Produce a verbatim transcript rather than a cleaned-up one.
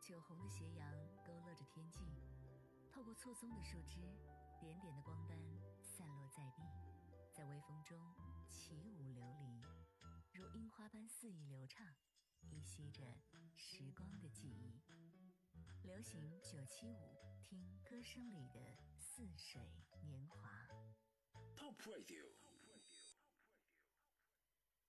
酒红的斜阳勾勒着天际，透过错综的树枝，点点的光斑散落在地，在微风中起舞流离，如樱花般肆意流畅，依稀着时光的记忆。流行九七五，听歌声里的似水年华。 Top Radio